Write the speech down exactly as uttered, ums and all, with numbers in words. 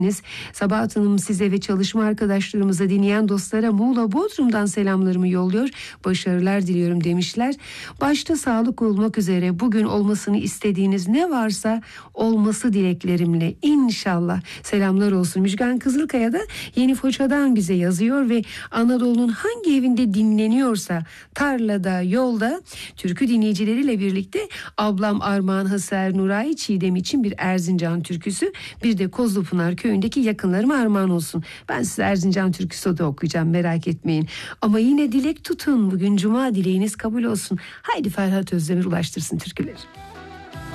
Sabahat Hanım size ve çalışma arkadaşlarımıza, dinleyen dostlara Muğla Bodrum'dan selamlarımı yolluyor. Başarılar diliyorum demişler. Başta sağlık olmak üzere bugün olmasını istediğiniz ne varsa olması dileklerimle inşallah. Selamlar olsun. Müjgan Kızılkaya da Yeni Foça'dan bize yazıyor ve Anadolu'nun hangi evinde dinleniyorsa, tarlada, yolda, türkü dinleyicileriyle birlikte ablam Armağan Haser Nuray Çiğdem için bir Erzincan türküsü, bir de Kozlupınar köyündeki yakınlarıma armağan olsun. Ben size Erzincan türküsü de okuyacağım, merak etmeyin. Ama yine dilek tutun. Bugün cuma, dileğiniz kabul olsun. Haydi Ferhat Özdemir ulaştırsın türküleri.